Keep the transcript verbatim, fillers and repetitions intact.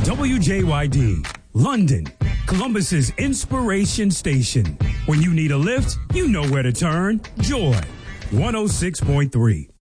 W J Y D, London, Columbus's inspiration station. When you need a lift, you know where to turn. Joy, one oh six point three.